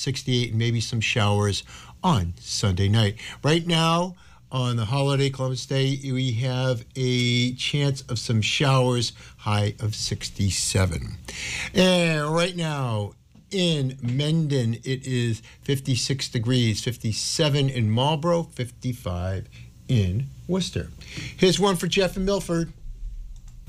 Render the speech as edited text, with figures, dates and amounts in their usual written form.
68, and maybe some showers on Sunday night. Right now, on the holiday, Columbus Day, we have a chance of some showers, high of 67. And right now, in Mendon, it is 56 degrees, 57 in Marlborough, 55 in Worcester. Here's one for Jeff in Milford.